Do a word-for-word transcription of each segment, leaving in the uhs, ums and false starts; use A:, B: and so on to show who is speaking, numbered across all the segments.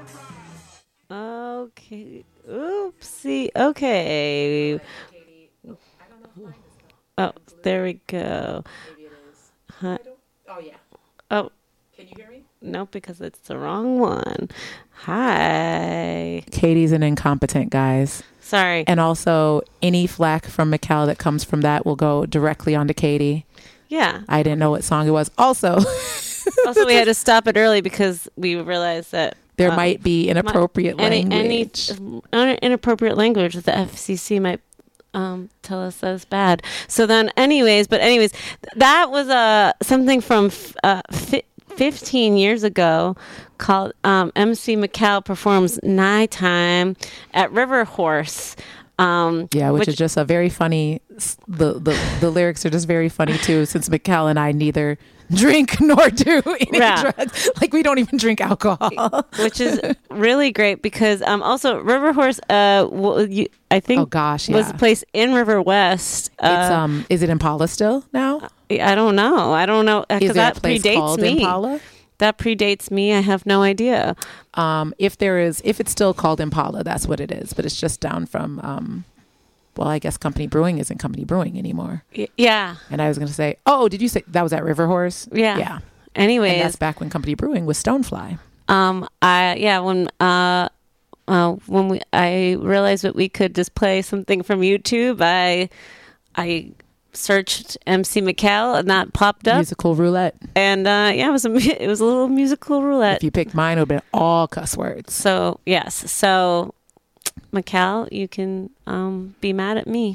A: Okay. Oopsie. Okay. Oh, there we go. Huh. Oh, no, because it's the wrong one. Hi.
B: Katie's an incompetent, guys.
A: Sorry.
B: And also, any flack from Mikal that comes from that will go directly onto Katie.
A: Yeah.
B: I didn't know what song it was. Also,
A: Also, we had to stop it early because we realized that
B: there
A: um,
B: might be inappropriate
A: any,
B: language.
A: Any inappropriate language that the F C C might um, tell us that's bad. So then, anyways, but anyways, that was uh, something from f- uh, fi- fifteen years ago called um, M C Mikal Performs Nighttime at River Horse. Um,
B: yeah, which,
A: which
B: is just a very funny. The, the the lyrics are just very funny too. Since Mikal and I neither drink nor do any
A: Yeah.
B: drugs, like we don't even drink alcohol,
A: which is really great because um, also River Horse. Uh, w- you, I think
B: oh gosh, yeah.
A: was a place in River West. Uh,
B: it's um, is it Impala still now?
A: I don't know. I don't know
B: Is
A: because
B: there
A: that
B: a place
A: predates
B: called
A: me.
B: Impala?
A: That predates me. I have no idea.
B: Um, if there is, if it's still called Impala, that's what it is. But it's just down from, um, well, I guess Company Brewing isn't Company Brewing anymore.
A: Y- yeah.
B: And I was going to say, oh, did you say that was at River Horse?
A: Yeah.
B: Yeah.
A: Anyways,
B: And that's back when Company Brewing was Stonefly.
A: um, I yeah when uh, uh when we I realized that we could just play something from YouTube, I I searched M C Mikal and that popped up.
B: Musical roulette.
A: And uh, yeah, it was a mu- it was a little musical roulette.
B: If you picked mine, it would have been all cuss words.
A: So yes, so Mikal, you can um, be mad at me.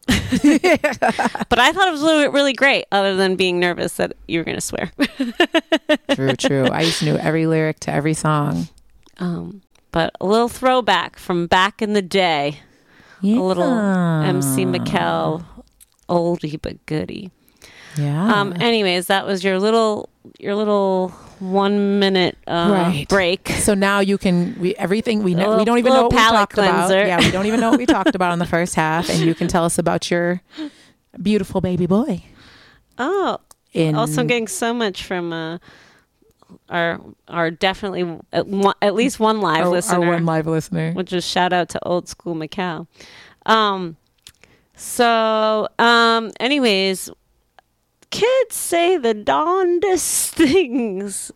A: But I thought it was really, really great, other than being nervous that you were going to swear.
B: True, true. I used to know every lyric to every song.
A: Um, but a little throwback from back in the day.
B: Yeah.
A: A little M C Mikal, oldie but goodie.
B: Yeah.
A: Um. Anyways, that was your little your little one minute uh,
B: Right.
A: break.
B: So now you can we everything we know
A: Little-
B: we don't even know
A: little
B: what we
A: palate
B: talked about.
A: cleanser.
B: Yeah, we don't even know what we talked about in the first half, and you can tell us about your beautiful baby boy.
A: Oh,
B: In
A: also getting so much from uh, our our definitely at, one, at least one live
B: our,
A: listener,
B: our one live listener.
A: which is shout out to Old School Mikal. Um, so um, anyways, kids say the darndest things.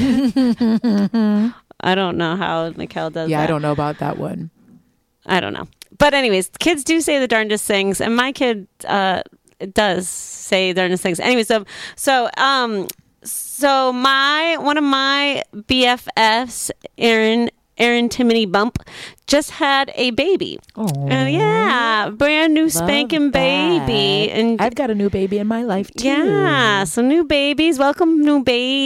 A: I don't know how Mikal does
B: Yeah,
A: that.
B: I don't know about that one.
A: I don't know. But anyways, kids do say the darndest things, and my kid uh, does say the darndest things. Anyway, so so um so my one of my B F Fs, Erin Erin Timony Bump, just had a baby.
B: Oh,
A: And yeah, brand new spanking baby, and
B: I've got a new baby in my life too.
A: yeah, so new babies. Welcome, new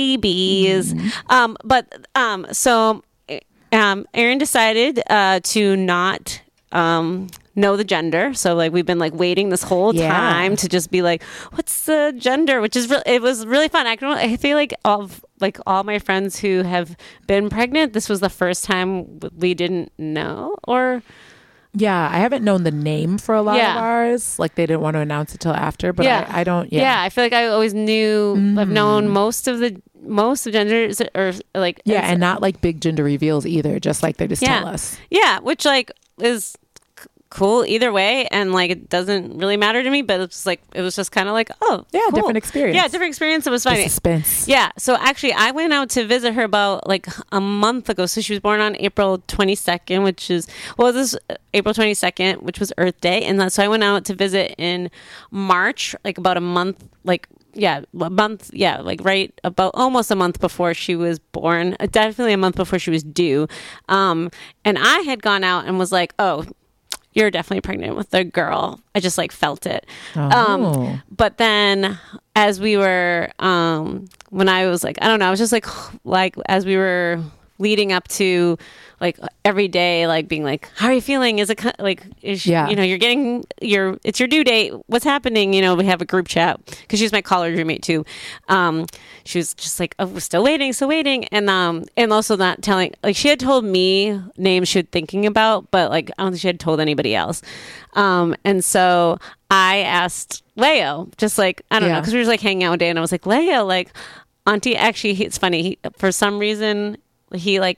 A: babies.
B: Mm-hmm.
A: Um, but um, so um, Erin decided uh, to not um know the gender. So like we've been like waiting this whole
B: Yeah.
A: time to just be like, what's the gender? Which is really, it was really fun. I can, I feel like of like all my friends who have been pregnant, this was the first time we didn't know or.
B: Yeah, I haven't known the name for a lot
A: Yeah.
B: of ours. Like they didn't want to announce it till after, but
A: Yeah.
B: I, I don't.
A: Yeah.
B: Yeah,
A: I feel like I always knew. I've
B: Mm.
A: known most of the most of genders or like
B: yeah,
A: it's-
B: and not like big gender reveals either. Just like they just
A: Yeah.
B: tell us.
A: yeah, which like is c- cool either way, and like it doesn't really matter to me. But it's like it was just kind of like oh
B: Yeah,
A: cool.
B: different experience.
A: Yeah, different experience. It was
B: The
A: funny.
B: suspense.
A: Yeah. So actually, I went out to visit her about like a month ago. So she was born on April twenty-second, which is, well, this is April twenty-second, which was Earth Day. And that, so I went out to visit in March, like about a month, like, yeah, a month. Yeah. Like right about almost a month before she was born, uh, definitely a month before she was due. Um, and I had gone out and was like, oh, you're definitely pregnant with a girl. I just like felt it.
B: Oh.
A: Um, but then as we were, um, when I was like, I don't know, I was just like, like as we were leading up to like every day, like being like, how are you feeling? Is it ki- like, is,
B: Yeah.
A: you know, you're getting your, it's your due date. What's happening? You know, we have a group chat because she's my college roommate too. Um, she was just like, oh, we're still waiting, still waiting. And, um, and also not telling, like she had told me names she was thinking about, but like, I don't think she had told anybody else. Um, and so I asked Leo, just like, I don't know,
B: Yeah.
A: because we were just like hanging out one day and I was like, Leo, like, Auntie, actually, he- it's funny. He, for some reason, he like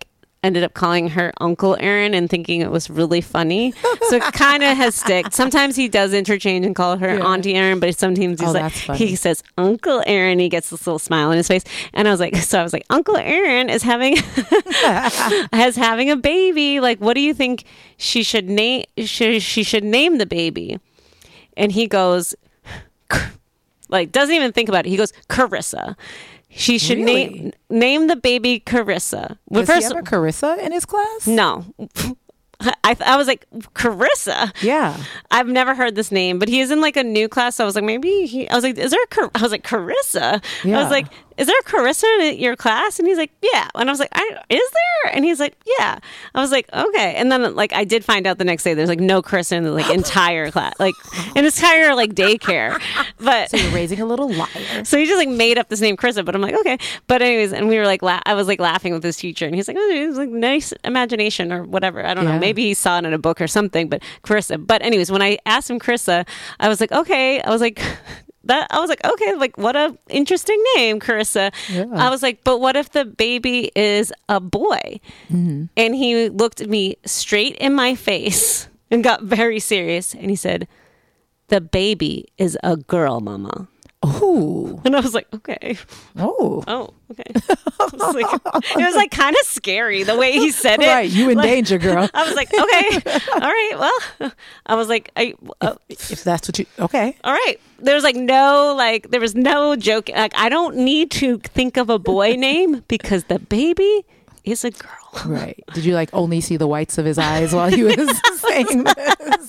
A: ended up calling her Uncle Aaron and thinking it was really funny. So it kind of has stick. Sometimes he does interchange and call her
B: Yeah.
A: Auntie Aaron, but sometimes he's
B: Oh,
A: like,
B: that's funny.
A: he says Uncle Aaron. He gets this little smile on his face. And I was like, so I was like, Uncle Aaron is having, has having a baby. Like, what do you think she should name, she, she should name the baby? And he goes, like, doesn't even think about it. He goes, Carissa. She should
B: Really?
A: name name the baby Carissa. Well,
B: Does he have a Carissa in his class?
A: no. I, I was like, Carissa.
B: Yeah.
A: I've never heard this name, but he is in like a new class. So I was like, maybe he, I was like, is there a, Car-? I was like, Carissa? I
B: Yeah.
A: was like, is there a Carissa in your class? And he's like, yeah. And I was like, I, is there? And he's like, yeah. I was like, okay. And then like, I did find out the next day, there's like no Carissa in the like entire class, like an entire like daycare. But
B: So you're raising a little liar.
A: so he just like made up this name Carissa, but I'm like, okay. But anyways, and we were like, la- I was like laughing with his teacher, and he's like, oh, it's like nice imagination or whatever. I don't
B: Yeah.
A: know. Maybe he saw it in a book or something. But Carissa. But anyways, when I asked him Carissa, I was like, okay. I was like. That I was like, okay, like what a interesting name, Carissa.
B: Yeah.
A: I was like, but what if the baby is a boy?
B: Mm-hmm.
A: And he looked at me straight in my face and got very serious, and he said, "The baby is a girl, Mama."
B: Oh.
A: And I was like, okay.
B: Oh.
A: Oh, okay. It was like, it was like kind of scary the way he said it.
B: Right. You in
A: Like,
B: danger, girl.
A: I was like, okay, all right. Well, I was like, I, uh,
B: If that's what you. Okay.
A: all right. There was like no, like, there was no joke. Like, I don't need to think of a boy name because the baby is a girl.
B: Right. Did you like only see the whites of his eyes while he was saying this?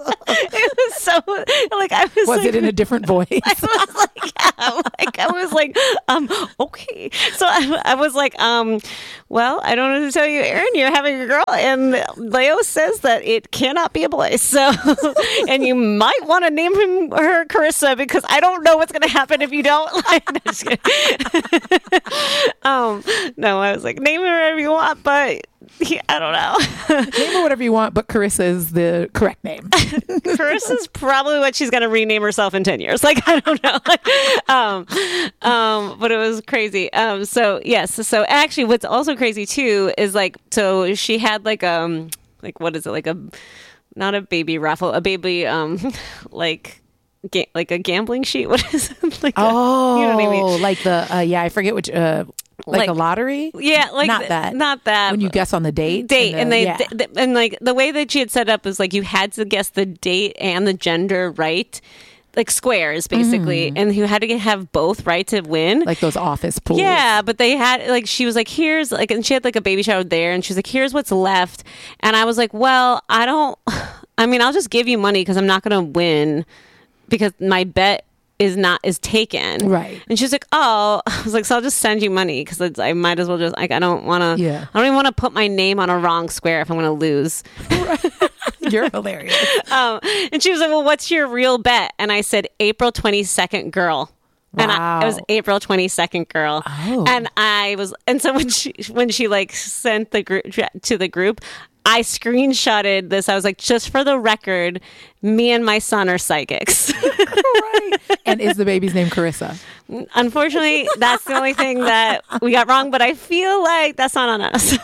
A: It was so, like, I was
B: Was
A: like,
B: it in a different voice?
A: I was like, yeah, like I was like, um, okay. So I, I was like, um, well, I don't know to tell you, Aaron, you're having a girl, and Leo says that it cannot be a boy. So, and you might want to name him her Carissa because I don't know what's going to happen if you don't. Like, no, just kidding. um, no, I was like, name her whatever you want, but. Yeah, I don't know.
B: Name her whatever you want, but Carissa is the correct name.
A: Carissa's probably what she's going to rename herself in ten years. Like, I don't know. um, um, but it was crazy. Um, so yes. So actually what's also crazy too is like, so she had like, um, like, what is it? Like a, not a baby raffle, a baby, um, like, ga- like a gambling sheet. What is it? Like,
B: Oh,
A: a, you know what I mean?
B: like the, uh, yeah, I forget which, uh, like,
A: Like-
B: a lottery?
A: Yeah. Like
B: Not
A: th-
B: that.
A: not that.
B: When you guess on the date?
A: date and,
B: the-
A: they
B: yeah.
A: th- th- and like the way that she had set up was like you had to guess the date and the gender right, like squares basically, and you had to get, have both right to win.
B: like those office pools.
A: Yeah, but they had like she was like, here's like, and she had like a baby shower there, and she was like, here's what's left, and I was like, well, I don't, I mean, I'll just give you money because I'm not gonna win because my bet is not is taken.
B: Right.
A: And she was like, oh, I was like, so I'll just send you money because I might as well just like I don't want to.
B: Yeah.
A: I don't even want to put my name on a wrong square if I'm going to lose.
B: You're hilarious.
A: Um, and she was like, well, what's your real bet? And I said, April twenty-second, girl. And I, it was
B: Wow.
A: April twenty-second, girl.
B: Oh.
A: And I was, and so when she, when she like sent the group to the group, I screenshotted this. I was like, just for the record, me and my son are psychics.
B: Right. And is the baby's name Carissa?
A: Unfortunately, that's the only thing that we got wrong, but I feel like that's not on us.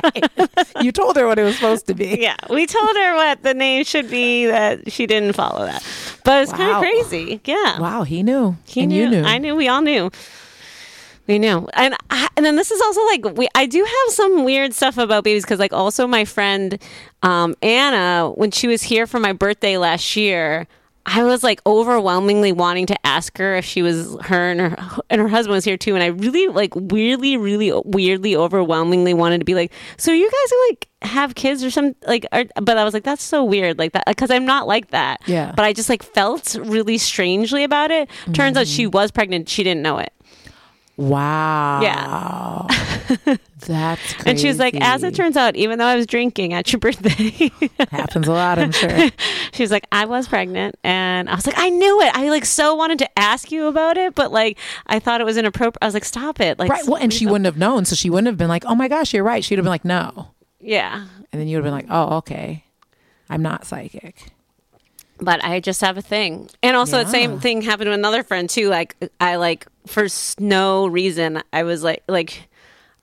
B: You told her what it was supposed to be.
A: Yeah, we told her what the name should be, that she didn't follow that. But it's kind
B: Wow.
A: of crazy. Yeah.
B: Wow, he knew.
A: He
B: and
A: knew.
B: you knew.
A: I knew. We all knew. We knew. And I, and then this is also like we I do have some weird stuff about babies because like also my friend um, Anna, when she was here for my birthday last year, I was like overwhelmingly wanting to ask her if she was her and her and her husband was here too, and I really like weirdly, really weirdly, overwhelmingly wanted to be like, so you guys like have kids or something like, are, but I was like, that's so weird, like that, because I'm not like that.
B: Yeah.
A: But I just like felt really strangely about it. Turns out she was pregnant. She didn't know it.
B: Wow.
A: Yeah.
B: That's crazy.
A: And she was like, as it turns out, even though I was drinking at your birthday,
B: happens a lot, I'm sure.
A: she was like, I was pregnant. And I was like, I knew it. I like so wanted to ask you about it, but like, I thought it was inappropriate. I was like, stop it. Like,
B: Right. Well, and she wouldn't have known. So she wouldn't have been like, oh my gosh, you're right. She'd have been like, no.
A: yeah.
B: And then you would have been like, oh, okay. I'm not psychic.
A: But I just have a thing. And also the
B: Yeah.
A: same thing happened to another friend too. Like I like for s- no reason, I was like, like,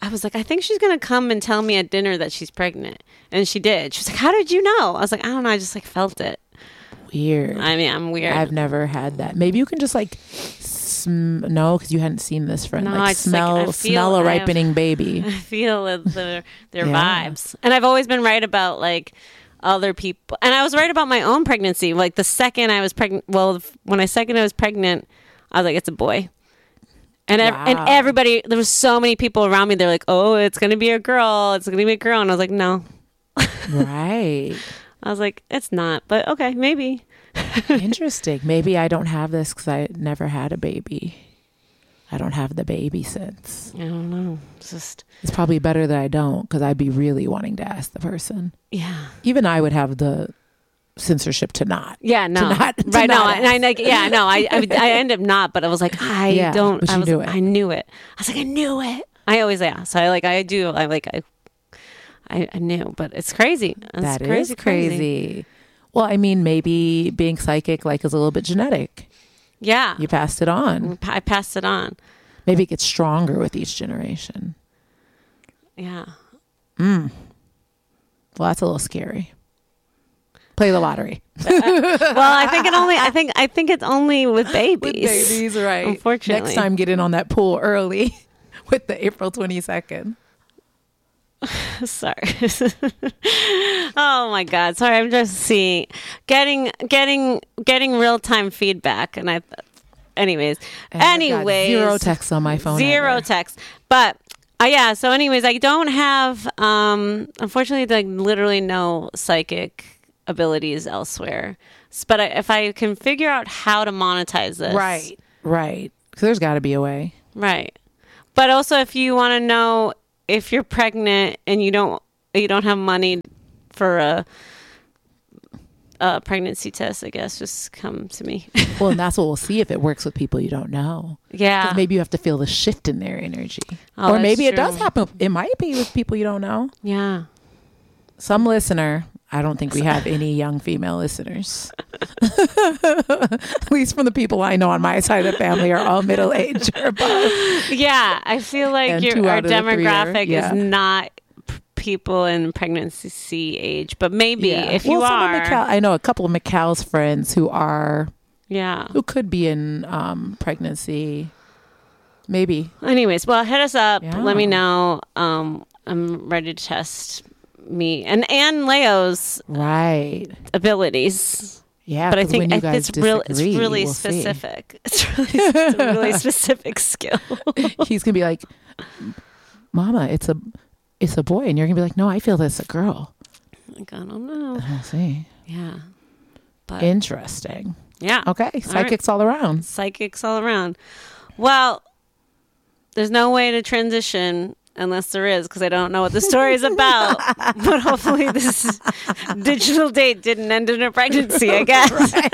A: I was like, I think she's going to come and tell me at dinner that she's pregnant. And she did. She was like, how did you know? I was like, I don't know. I just like felt it.
B: Weird.
A: I mean, I'm weird.
B: I've never had that. Maybe you can just like, sm- no, because you hadn't seen this friend.
A: No,
B: like
A: I just, like,
B: smell,
A: I feel-
B: smell a
A: I have-
B: ripening baby.
A: I feel it- their, their
B: Yeah.
A: vibes. And I've always been right about like other people. And I was right about my own pregnancy. Like the second I was pregnant, well, when I second I was pregnant, I was like, it's a boy. And ev-
B: Wow.
A: and everybody, there was so many people around me. They're like, "Oh, it's gonna be a girl. It's gonna be a girl." And I was like, "No."
B: Right.
A: I was like, "It's not." But okay, maybe.
B: Interesting. Maybe I don't have this because I never had a baby. I don't have the baby sense.
A: I don't know. It's just
B: It's probably better that I don't because I'd be really wanting to ask the person.
A: yeah,
B: Even I would have the censorship to not.
A: yeah. No,
B: not- to
A: right? No,
B: not
A: and I like yeah, no. I I, I ended up not, but I was like, I
B: Yeah,
A: don't.
B: but
A: I
B: you
A: was.
B: knew it.
A: I knew it. I was like, I knew it. I always yeah. So I like I do. I like I. I, I knew, but it's crazy. It's
B: That is
A: crazy,
B: crazy. Well, I mean, maybe being psychic like is a little bit genetic.
A: Yeah,
B: You passed it on.
A: I passed it on.
B: Maybe it gets stronger with each generation.
A: Yeah.
B: Mm. Well, that's a little scary. Play the lottery.
A: Well, I think it only. I think. I think it's only with babies.
B: With babies, right.
A: Unfortunately.
B: Next time, get in on that pool early with the April twenty-second.
A: Sorry. Oh my God. Sorry. I'm just seeing, getting, getting, getting real time feedback, and I. Anyways.
B: And I've got
A: anyways.
B: zero texts on my phone.
A: Zero
B: ever.
A: text. But uh, yeah. So, anyways, I don't have. Um. Unfortunately, like literally no psychic abilities elsewhere. S- But I, if I can figure out how to monetize this,
B: Right. Right. Because there's got to be a way.
A: Right. But also, if you want to know if you're pregnant and you don't you don't have money for a, a pregnancy test, I guess just come to me.
B: Well, and that's what we'll see if it works with people you don't know.
A: Yeah.
B: 'Cause maybe you have to feel the shift in their energy.
A: Oh,
B: or
A: that's
B: maybe it does
A: true.
B: happen. It might be with people you don't know.
A: Yeah.
B: Some listener, I don't think we have any young female listeners. At least from the people I know on my side of the family are all middle aged or above.
A: Yeah. I feel like
B: And
A: your
B: two
A: our
B: out of the three are-
A: demographic
B: yeah.
A: is not p- people in pregnancy age, but maybe
B: Yeah.
A: if
B: well,
A: you
B: some
A: are,
B: of McCall, I know a couple of McCall's friends who are
A: yeah.
B: who could be in um, pregnancy. Maybe.
A: Anyways, well, hit us up.
B: Yeah.
A: Let me know. Um, I'm ready to test me and and Leo's
B: Right.
A: abilities.
B: Yeah.
A: But I
B: 'cause
A: think
B: when you
A: I-
B: guys
A: it's real. It's
B: disagree,
A: really
B: we'll see.
A: specific. It's really, it's a really specific skill.
B: He's gonna be like, "Mama, it's a, it's a boy," and you're gonna be like, "No, I feel that's a girl."
A: Like, I don't know.
B: We'll see.
A: Yeah, but
B: Interesting.
A: yeah,
B: Okay, psychics all around.
A: psychics all around. Well, there's no way to transition unless there is, because I don't know what the story is about. But hopefully, this digital date didn't end in a pregnancy. I guess.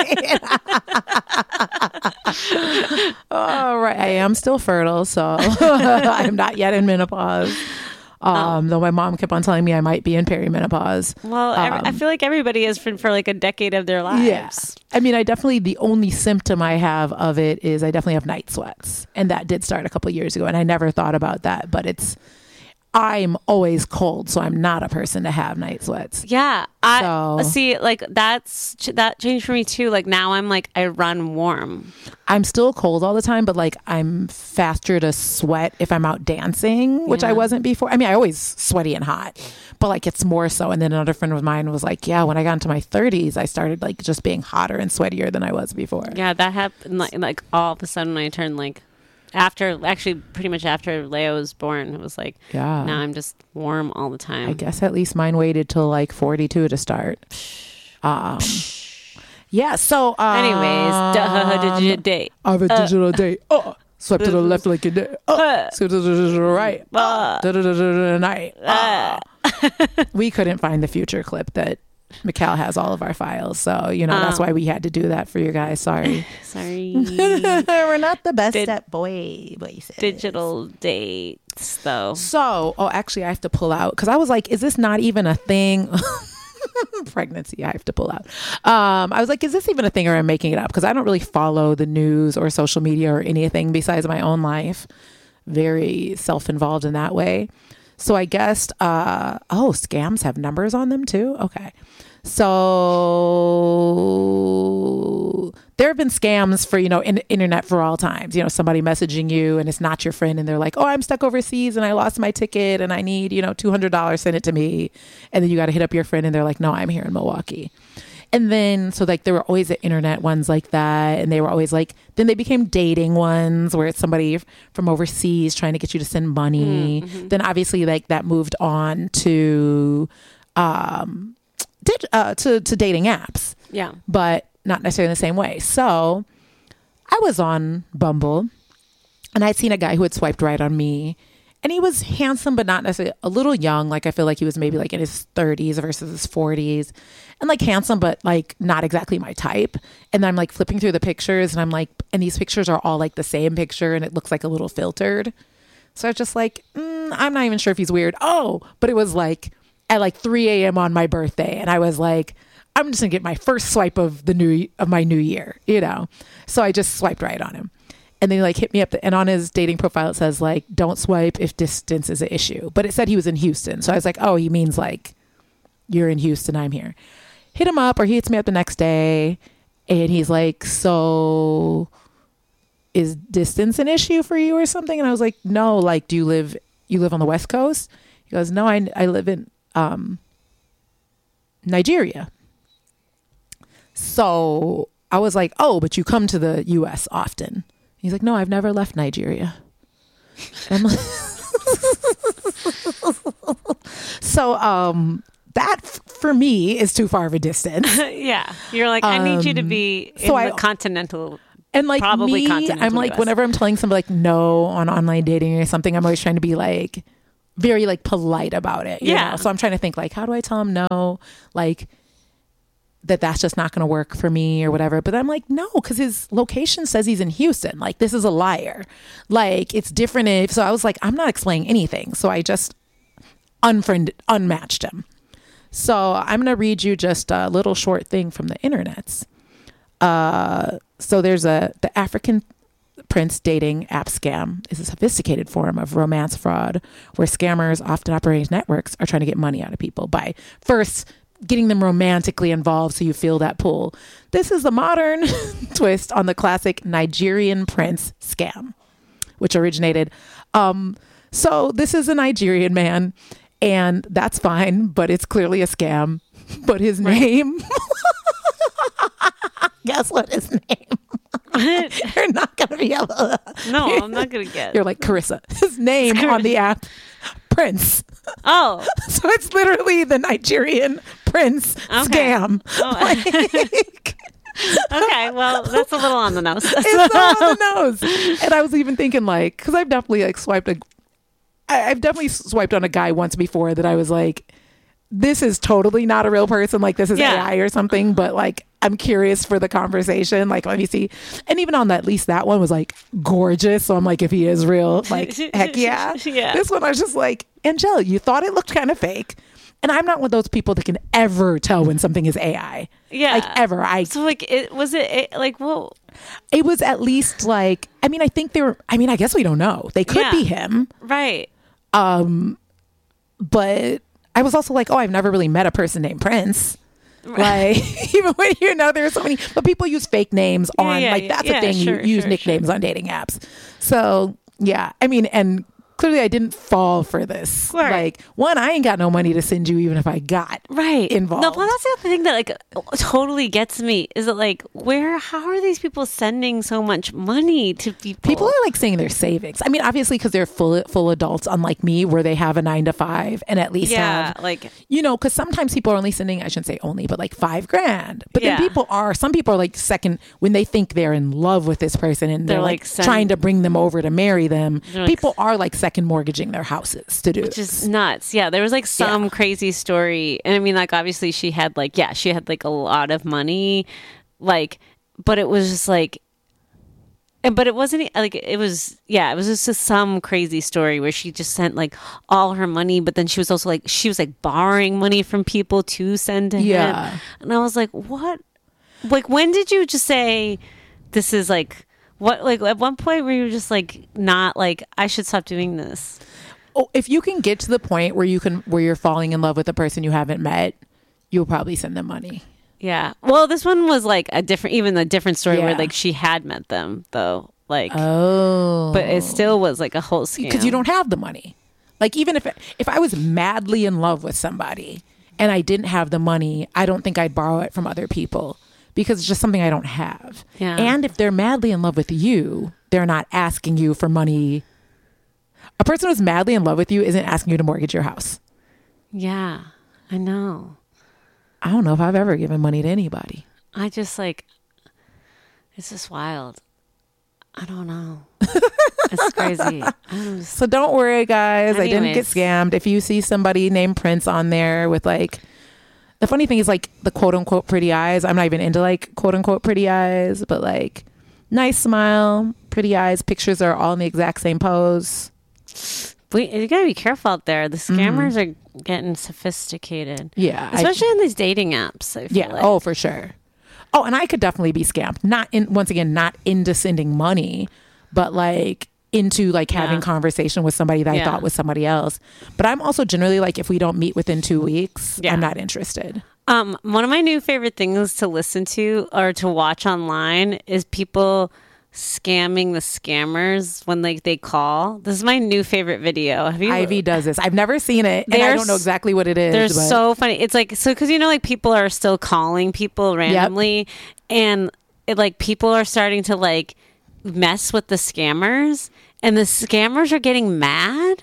B: All right, I am still fertile, so I'm not yet in menopause. Um, though my mom kept on telling me I might be in perimenopause.
A: Well, every, I
B: Um,
A: feel like everybody is for, for like a decade of their lives.
B: Yeah. I mean, I definitely, the only symptom I have of it is I definitely have night sweats. And that did start a couple of years ago. And I never thought about that, but it's, I'm always cold. So I'm not a person to have night sweats.
A: Yeah, I
B: So-
A: see. Like that's that changed for me too. Like now I'm like I run warm.
B: I'm still cold all the time, but like I'm faster to sweat if I'm out dancing, which
A: Yeah.
B: I wasn't before. I mean, I always sweaty and hot, but like it's more so. And then another friend of mine was like, yeah, when I got into my thirties, I started like just being hotter and sweatier than I was before.
A: Yeah, that happened. Like, like all of a sudden I turned like after actually pretty much after Leo was born. It was like
B: Yeah.
A: now I'm just warm all the time.
B: I guess at least mine waited till like forty-two to start. Um, yeah. So, um,
A: Anyways, duh, did you date?
B: I have a digital date. Oh, swipe to the left like you did. Oh, swipe to the right.
A: Uh,
B: Da, da, da, da, da, night. Ah. We couldn't find the future clip that Mikal has all of our files. So, you know, that's
A: Um,
B: why we had to do that for you guys. Sorry.
A: Sorry.
B: We're not the best
A: Did-
B: at boy voices.
A: Digital dates though.
B: So, oh, actually, I have to pull out because I was like, is this not even a thing? Pregnancy, I have to pull out. Um, I was like, is this even a thing or am I making it up? Because I don't really follow the news or social media or anything besides my own life very self-involved in that way. So I guess, uh, oh, scams have numbers on them too? Okay. So there have been scams for, you know, in, internet for all times, you know, somebody messaging you and it's not your friend and they're like, oh, I'm stuck overseas and I lost my ticket and I need, you know, two hundred dollars, send it to me. And then you got to hit up your friend and they're like, no, I'm here in Milwaukee. And then, so like there were always the internet ones like that. And they were always like, then they became dating ones where it's somebody from overseas trying to get you to send money. Mm-hmm. Then obviously like that moved on to, um, did, uh, to, to dating apps.
A: Yeah.
B: But not necessarily in the same way. So I was on Bumble and I'd seen a guy who had swiped right on me. And he was handsome, but not necessarily, a little young. Like I feel like he was maybe like in his thirties versus his forties. And like handsome, but like not exactly my type. And then I'm like flipping through the pictures and I'm like, and these pictures are all like the same picture and it looks like a little filtered. So I was just like, mm, I'm not even sure if he's weird. Oh, but it was like at like three a.m. on my birthday. And I was like, I'm just gonna get my first swipe of the new, of my new year, you know? So I just swiped right on him. And then he like hit me up and on his dating profile, it says like, don't swipe if distance is an issue. But it said he was in Houston. So I was like, oh, he means like you're in Houston, I'm here. Hit him up or he hits me up the next day. And he's like, so is distance an issue for you or something? And I was like, no, like, do you live, you live on the West Coast? He goes, no, I, I live in um, Nigeria. So I was like, oh, but you come to the U S often. He's like, no, I've never left Nigeria. And I'm like, so um, that f- for me is too far of a distance.
A: Yeah. You're like, I need you to be in
B: so
A: the
B: I-
A: continental,
B: And like
A: probably
B: me,
A: continental
B: I'm like,
A: U S.
B: whenever I'm telling somebody like no on online dating or something, I'm always trying to be like very like polite about it. You
A: Yeah.
B: know? So I'm trying to think like, how do I tell him no? Like that that's just not going to work for me or whatever. But I'm like, no, because his location says he's in Houston. Like this is a liar. Like it's different if, so I was like, I'm not explaining anything. So I just unfriended, unmatched him. So I'm going to read you just a little short thing from the internets. Uh, so there's a, the African Prince dating app scam is a sophisticated form of romance fraud where scammers often operate networks are trying to get money out of people by first getting them romantically involved so you feel that pull. This is the modern twist on the classic Nigerian prince scam, which originated. Um, so this is a Nigerian man and that's fine, but it's clearly a scam. But his name, guess what his name? You're not going to be able to.
A: No, I'm not going to get.
B: You're like, Carissa. His name on the app, Prince.
A: Oh.
B: So it's literally the Nigerian Prince
A: Okay.
B: scam.
A: Oh.
B: Like,
A: Okay, well, that's a little on the nose.
B: it's so on the nose. And I was even thinking like, because I've definitely like swiped a, I- I've definitely swiped on a guy once before that I was like, this is totally not a real person. Like this is
A: Yeah.
B: A I or something, but like, I'm curious for the conversation. Like, let me see. And even on that, at least that one was like gorgeous. So I'm like, if he is real, like, heck yeah.
A: Yeah.
B: This one, I was just like, Angela, you thought it looked kind of fake. And I'm not one of those people that can ever tell when something is A I.
A: Yeah.
B: Like ever. I,
A: So like, it was it, it like, well,
B: it was at least like, I mean, I think they were, I mean, I guess we don't know. They could
A: Yeah.
B: be him.
A: right.
B: But I was also like, oh, I've never really met a person named Prince. Like even when you know there's so many, but people use fake names
A: Yeah,
B: on
A: yeah,
B: like
A: yeah,
B: that's
A: yeah,
B: the thing.
A: sure,
B: you use
A: sure,
B: nicknames on dating apps. So yeah, I mean, and clearly I didn't fall for this.
A: Right.
B: Like one, I ain't got no money to send you, even if I got
A: Right.
B: involved.
A: No, well, that's the other thing that like totally gets me is that like where how are these people sending so much money to people?
B: People are like saying their savings. I mean, obviously because they're full full adults, unlike me, where they have a nine to five and at least
A: yeah,
B: have,
A: like
B: you know, because sometimes people are only sending, I shouldn't say only, but like five grand. But
A: Yeah.
B: then people are, some people are like second, when they think they're in love with this person and they're,
A: They're,
B: like,
A: like, send-
B: trying to bring them over to marry them,
A: They're, like,
B: people are like second mortgaging their houses to do
A: which
B: this.
A: is nuts. Yeah, there was like some
B: Yeah.
A: crazy story, and I mean, like obviously she had like yeah, she had like a lot of money, like, but it was just like, and but it wasn't e- like it was yeah, it was just a, some crazy story where she just sent like all her money, but then she was also like she was like borrowing money from people to send to
B: Yeah.
A: him, and I was like, what? Like, when did you just say this is like What, like, at one point where you were just like, not like, I should stop doing this?
B: Oh, if you can get to the point where you can, where you're falling in love with a person you haven't met, you'll probably send them money.
A: Yeah. Well, this one was like a different, even a different story
B: Yeah.
A: where like she had met them though. Like,
B: oh,
A: but it still was like a whole scam.
B: Because you don't have the money. Like, even if if I was madly in love with somebody and I didn't have the money, I don't think I'd borrow it from other people because it's just something I don't have.
A: Yeah.
B: And if they're madly in love with you, they're not asking you for money. A person who's madly in love with you isn't asking you to mortgage your house.
A: Yeah, I know.
B: I don't know if I've ever given money to anybody.
A: I just like, it's just wild. I don't know. It's crazy. I'm just,
B: So don't worry, guys. I didn't get
A: Anyways.
B: scammed. If you see somebody named Prince on there with like, the funny thing is like the quote unquote pretty eyes. I'm not even into like quote unquote pretty eyes, but like nice smile, pretty eyes. Pictures are all in the exact same pose.
A: we, you gotta be careful out there. The scammers are getting sophisticated.
B: Yeah. I-
A: Especially in these dating apps. I feel
B: yeah.
A: like.
B: Oh, for sure. Oh, and I could definitely be scammed. Not in, once again, not into sending money, but like into like having
A: Yeah.
B: conversation with somebody that I
A: Yeah.
B: thought was somebody else. But I'm also generally like, if we don't meet within two weeks,
A: Yeah.
B: I'm not interested.
A: Um, one of my new favorite things to listen to or to watch online is people scamming the scammers when like they call. This is my new favorite video. Have you?
B: Ivy does this. I've never seen it, and I
A: They're
B: don't know exactly what it is.
A: They're
B: but
A: so funny. It's like so because you know like people are still calling people randomly, and it like people are starting to like mess with the scammers, and the scammers are getting mad.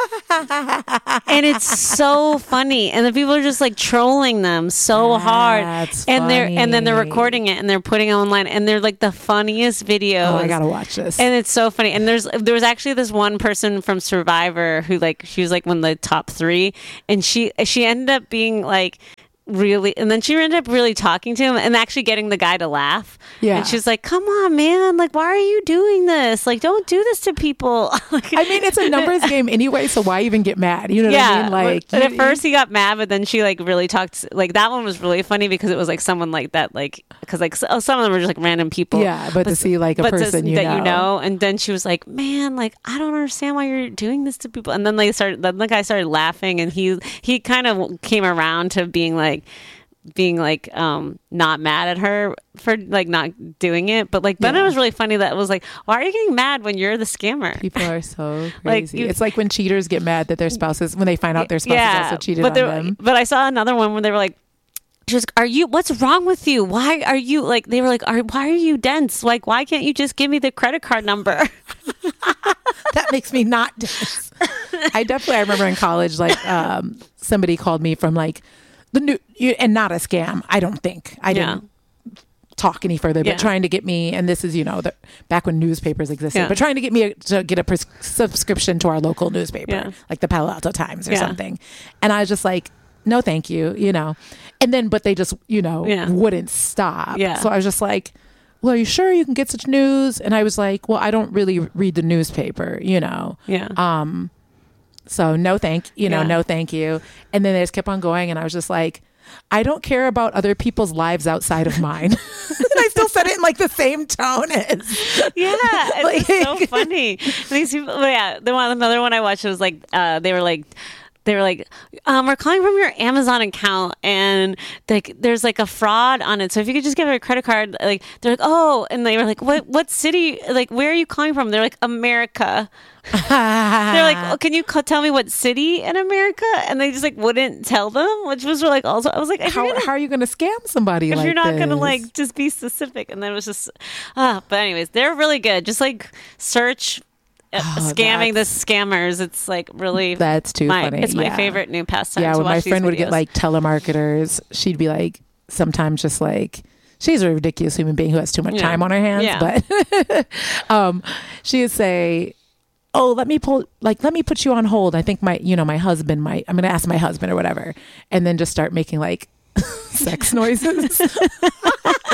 A: And it's so funny, and the people are just like trolling them so hard,
B: That's
A: and they're and then they're
B: funny.
A: recording it and they're putting it online, and they're like the funniest videos.
B: Oh, I gotta watch this.
A: And it's so funny. And there's there was actually this one person from Survivor who like she was like one of the top three, and she she ended up being like really, and then she ended up really talking to him and actually getting the guy to laugh.
B: Yeah.
A: And she was like, "Come on, man! Like, why are you doing this? Like, don't do this to people." Like,
B: I mean, it's a numbers game anyway, so why even get mad? You know what
A: yeah,
B: I mean? Like,
A: but at
B: you-
A: first he got mad, but then she like really talked. Like that one was really funny because it was like someone like that, like because like so, some of them were just like random people.
B: yeah, but, to see like a
A: but
B: person
A: to,
B: you
A: that
B: know,
A: you know, and then she was like, "Man, like I don't understand why you're doing this to people." And then they started. Then the guy started laughing, and he he kind of came around to being like. being like um not mad at her for like not doing it, but like then
B: Yeah.
A: it was really funny that it was like, why are you getting mad when you're the scammer?
B: people are so
A: Like,
B: crazy.
A: you-
B: it's like when cheaters get mad that their spouses when they find out their spouse also cheated
A: but
B: on
A: there-
B: them.
A: But I saw another one where they were like, she was, "Are you? What's wrong with you? Why are you like?" They were like, are, "Why are you dense? Like, why can't you just give me the credit card number?"
B: That makes me not dense. I definitely I remember in college like um somebody called me from like the new you- and not a scam. I don't think I
A: Yeah.
B: didn't talk any further, but
A: Yeah.
B: trying to get me, and this is you know the back when newspapers existed,
A: Yeah.
B: but trying to get me a, to get a pres- subscription to our local newspaper,
A: Yeah.
B: like the Palo Alto Times or
A: Yeah.
B: something, and I was just like, no, thank you, you know, and then but they just you know
A: Yeah.
B: wouldn't stop,
A: Yeah.
B: so I was just like. Well, are you sure you can get such news? And I was like, well, I don't really read the newspaper, you know.
A: Yeah.
B: Um, so no thank you know,
A: Yeah.
B: no thank you. And then they just kept on going, and I was just like, I don't care about other people's lives outside of mine. And I still said it in like the same tone as
A: Yeah, it's just so
B: Like-
A: funny. These people, but yeah. The one, another one I watched was like, uh, they were like, they were like, um, we're calling from your Amazon account, and like, there's like a fraud on it. So if you could just give her a credit card, like, they're like, oh, and they were like, what, what city? Like, where are you calling from? They're like, America. They're like, oh, can you co- tell me what city in America? And they just like wouldn't tell them, which was like also, I was like, if you're
B: how,
A: gonna
B: how are you going to scam somebody
A: if
B: like
A: you're not
B: this?
A: gonna like just be specific. And then it was just uh but anyways, they're really good. Just like search uh,
B: Oh,
A: scamming the
B: that's-
A: scammers. It's like really
B: That's too
A: my,
B: funny.
A: it's my
B: Yeah.
A: favorite new pastime.
B: Yeah,
A: to
B: when my
A: watch these
B: friend would get
A: videos.
B: like telemarketers, she'd be like, sometimes just like, she's a ridiculous human being who has too much
A: Yeah.
B: time on her hands.
A: Yeah.
B: But um, she would say, oh, let me pull, like, let me put you on hold. I think my, you know, my husband might, I'm going to ask my husband or whatever. And then just start making like sex noises.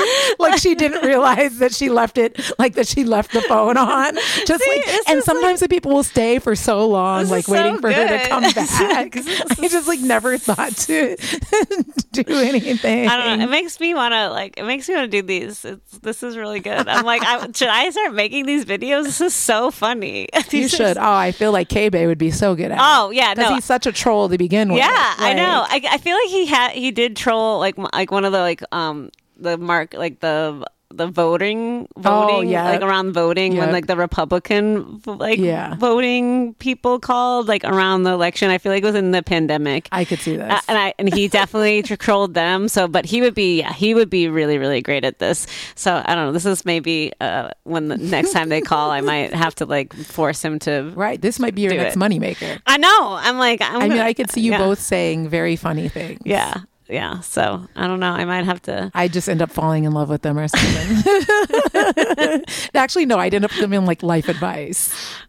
B: Like she didn't realize that she left it, like that she left the phone on. Just
A: See,
B: like,
A: this
B: and
A: is
B: sometimes the people will stay for so long,
A: This
B: like
A: is so
B: waiting for her to
A: good.
B: come back. I just like never thought to do anything.
A: I don't know. It makes me want to like. It makes me want to do these. It's, this is really good. I'm like, I, should I start making these videos? This is so funny.
B: You
A: These are
B: should. Oh, I feel like K-Bay would be so good at it.
A: Oh yeah,
B: Because
A: no.
B: he's such a troll to begin with.
A: Yeah, I
B: Like,
A: know. I, I feel like he had he did troll like m- like one of the like um the mark like the the voting voting
B: yeah.
A: like around voting when
B: Yep.
A: like the Republican like
B: Yeah.
A: voting people called like around the election. I feel like it was in the pandemic.
B: I could see this.
A: Uh, and I and he definitely tr- trolled them. So, but he would be, yeah, he would be really, really great at this. So I don't know. This is maybe uh, when the next time they call, I might have to like force him to.
B: Right. This might be your
A: Do
B: next
A: it.
B: moneymaker.
A: I know. I'm like, I'm
B: I mean,
A: gonna-
B: I could see you
A: yeah.
B: both saying very funny things.
A: Yeah, yeah. So I don't know. I might have to.
B: I just end up falling in love with them or something. Actually, no, I'd end up giving them like life advice.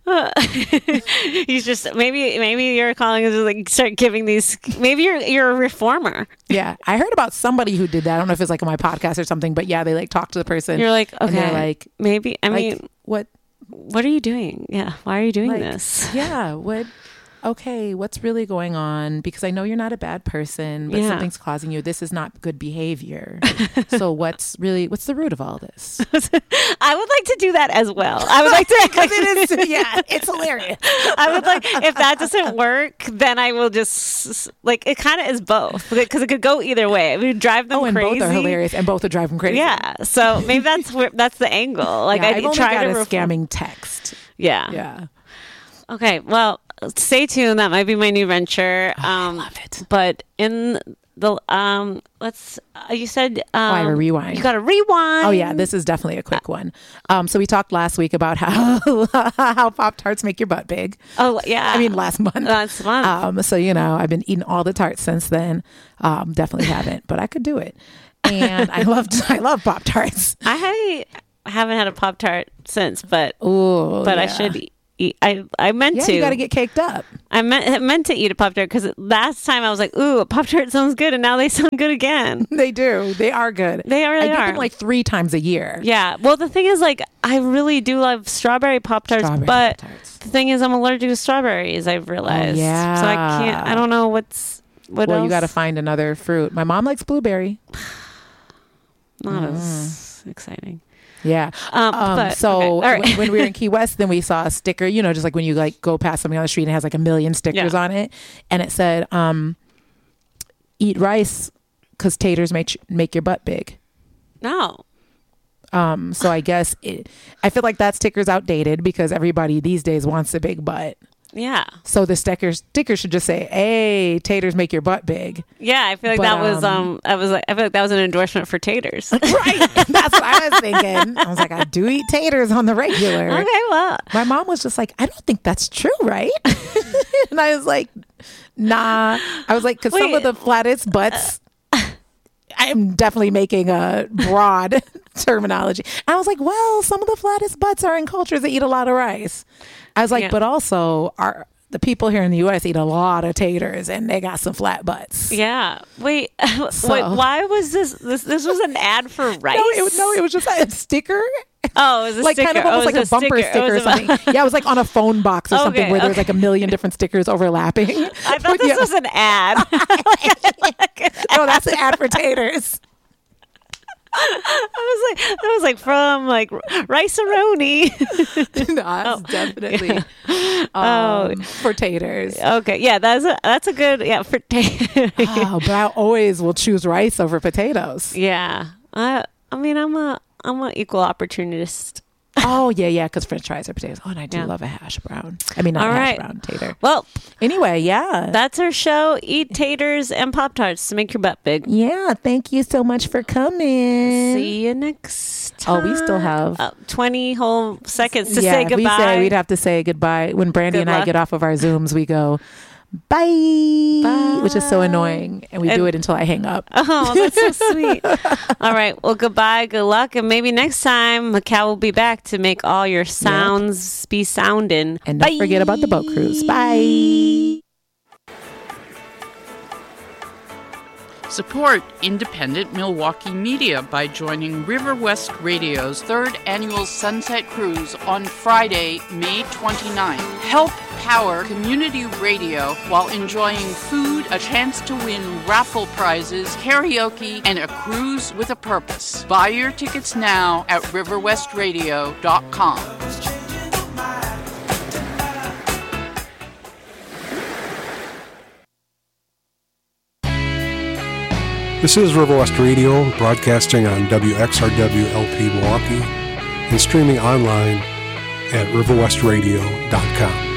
A: He's just maybe maybe you're calling us to like start giving these. Maybe you're you're a reformer.
B: Yeah. I heard about somebody who did that. I don't know if it's like on my podcast or something, but yeah, they like talk to the person.
A: You're like,
B: and they're
A: okay,
B: like,
A: maybe. I
B: like,
A: mean,
B: what?
A: what are you doing? Yeah, why are you doing
B: Like,
A: this?
B: Yeah. What? Okay, what's really going on? Because I know you're not a bad person, but
A: Yeah.
B: something's causing you. This is not good behavior. So what's really, what's the root of all this?
A: I would like to do that as well. I would like to.
B: Because it is, yeah, it's hilarious.
A: I would like if that doesn't work, then I will just like it. Kind of is both because it could go either way. It would drive them
B: Oh, and
A: crazy.
B: both are hilarious, and both would drive them crazy.
A: Yeah, so maybe that's where that's the angle. Like
B: Yeah,
A: I
B: I've only
A: try
B: got
A: to
B: a
A: reform-
B: scamming text.
A: Yeah.
B: Yeah.
A: Okay. Well, stay tuned. That might be my new venture.
B: Oh,
A: um,
B: I love it.
A: But in the um, let's. Uh, you said um,
B: I have a rewind.
A: You got to rewind.
B: Oh yeah, this is definitely a quick one. Um, so we talked last week about how how Pop Tarts make your butt big.
A: Oh yeah.
B: I mean, last month.
A: Last month.
B: Um, so you know, I've been eating all the tarts since then. Um, definitely haven't, but I could do it. And I loved I love Pop Tarts.
A: I haven't had a Pop Tart since, but
B: Oh,
A: but I
B: yeah.
A: should eat. I I meant
B: Yeah,
A: to.
B: you got to get caked up.
A: I meant I meant to eat a Pop Tart because last time I was like, ooh, a Pop Tart sounds good, and now they sound good again.
B: They do. They are good.
A: They are.
B: I
A: They
B: get
A: are.
B: them like three times a year.
A: Yeah. Well, the thing is, like, I really do love strawberry Pop Tarts,
B: Strawberry
A: but
B: Pop-Tarts.
A: the thing is, I'm allergic to strawberries. I've realized.
B: yeah.
A: So I can't. I don't know what's what
B: Well,
A: else.
B: you got to find another fruit. My mom likes blueberry.
A: Not
B: Mm.
A: as exciting.
B: Yeah.
A: Um,
B: Um,
A: but,
B: so
A: okay. All right.
B: when, when we were in Key West, then we saw a sticker, you know, just like when you like go past something on the street and it has like a million stickers
A: Yeah.
B: on it. And it said, um, eat rice because taters make, make your butt big.
A: No.
B: Um, so I guess it, I feel like that sticker's outdated because everybody these days wants a big butt.
A: Yeah.
B: So the sticker sticker should just say, "Hey, taters make your butt big."
A: Yeah. I feel like
B: But,
A: that was
B: um,
A: um. I was like. I feel like that was an endorsement for taters.
B: Right. That's what I was thinking. I was like, I do eat taters on the regular.
A: Okay. Well.
B: My mom was just like, I don't think that's true, right? And I was like, nah. I was like, because some
A: Wait.
B: of the flattest butts, I am definitely making a broad terminology. I was like, well, some of the flattest butts are in cultures that eat a lot of rice. I was like,
A: Yeah.
B: but also our the people here in the U S eat a lot of taters and they got some flat butts.
A: Yeah. Wait.
B: So-
A: Wait. Why was this? This this was an ad for rice.
B: No, it, no, it was just a sticker.
A: Oh, it was a
B: Like
A: sticker.
B: kind of
A: Oh,
B: almost
A: it
B: like a
A: was
B: bumper
A: sticker.
B: sticker
A: Oh,
B: or
A: it was a-
B: something. Yeah, it was like on a phone box or something
A: Okay,
B: where there was
A: okay.
B: like a million different stickers overlapping.
A: I thought this
B: Yeah.
A: was an ad.
B: No, that's an ad for taters.
A: I was like, I was like from like Rice-A-Roni.
B: No, that's definitely um,
A: Oh.
B: for taters.
A: Okay, yeah, that's a that's a good yeah for
B: Oh, but I always will choose rice over potatoes.
A: yeah. I I mean I'm a I'm an equal opportunist.
B: Oh, yeah, yeah, because French fries are potatoes. Oh, and I do
A: Yeah.
B: love a hash brown. I mean, not
A: All
B: a hash
A: right.
B: brown, tater.
A: Well,
B: Anyway, yeah.
A: that's our show. Eat taters and Pop Tarts to make your butt big.
B: yeah, thank you so much for coming.
A: See you next time.
B: Oh, we still have-
A: uh, twenty whole seconds to
B: yeah,
A: say
B: if
A: goodbye.
B: we say we'd have to say goodbye. When Brandy
A: Good
B: and I
A: luck.
B: get off of our Zooms, we go, bye,
A: Bye.
B: which is so annoying. And we
A: And-
B: do it until I hang up.
A: Oh, that's so sweet. All right. Well, goodbye. Good luck. And maybe next time, Macau will be back to make all your sounds be sounding.
B: And don't
A: Bye.
B: forget about the boat cruise. Bye.
C: Support independent Milwaukee media by joining River West Radio's third annual Sunset Cruise on Friday, May twenty-ninth. Help power community radio while enjoying food, a chance to win raffle prizes, karaoke, and a cruise with a purpose. Buy your tickets now at river west radio dot com.
D: This is River West Radio, broadcasting on W X R W L P Milwaukee and streaming online at river west radio dot com.